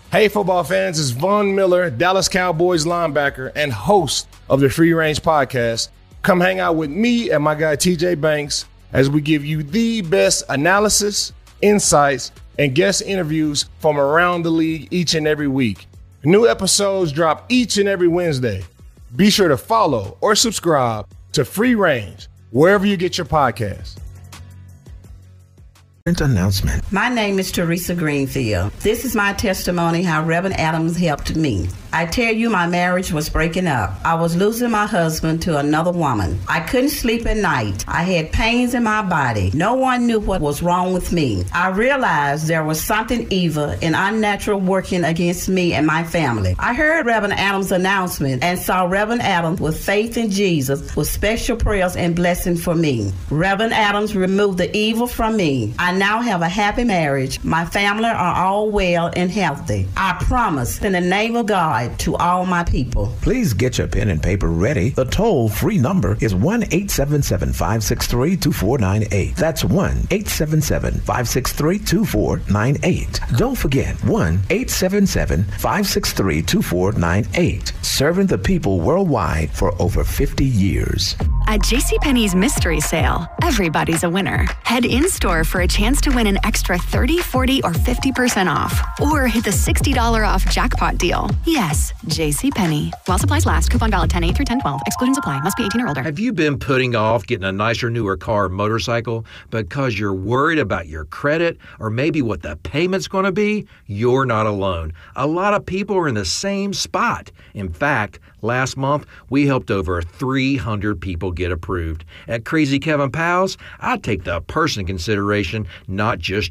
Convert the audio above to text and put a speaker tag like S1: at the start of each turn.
S1: Hey, football fans, it's Von Miller, Dallas Cowboys linebacker and host of the Free Range Podcast. Come hang out with me and my guy TJ Banks as we give you the best analysis, insights, and guest interviews from around the league each and every week. New episodes drop each and every Wednesday. Be sure to follow or subscribe to Free Range wherever you get your podcasts.
S2: Announcement.
S3: My name is Teresa Greenfield. This is my testimony how Reverend Adams helped me. I tell you, my marriage was breaking up. I was losing my husband to another woman. I couldn't sleep at night. I had pains in my body. No one knew what was wrong with me. I realized there was something evil and unnatural working against me and my family. I heard Reverend Adams' announcement and saw Reverend Adams with faith in Jesus with special prayers and blessings for me. Reverend Adams removed the evil from me. I now have a happy marriage. My family are all well and healthy. I promise in the name of God to all my people.
S2: Please get your pen and paper ready. The toll-free number is 1-877-563-2498. That's 1-877-563-2498. Don't forget, 1-877-563-2498. Serving the people worldwide for over 50 years.
S4: At JCPenney's Mystery Sale, everybody's a winner. Head in-store for a chance to win an extra 30, 40, or 50% off. Or hit the $60 off jackpot deal. Yes, JCPenney. While supplies last. Coupon valid 10/8 through 10/12. Exclusions apply. Must be 18 or older.
S5: Have you been putting off getting a nicer, newer car or motorcycle because you're worried about your credit or maybe what the payment's going to be? You're not alone. A lot of people are in the same spot. In fact, last month, we helped over 300 people get approved. At Crazy Kevin Powell's, I take the person in consideration, not just